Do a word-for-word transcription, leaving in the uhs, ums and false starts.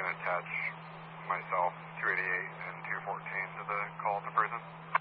can attach myself, two eighty-eight and two fourteen to the call to prison.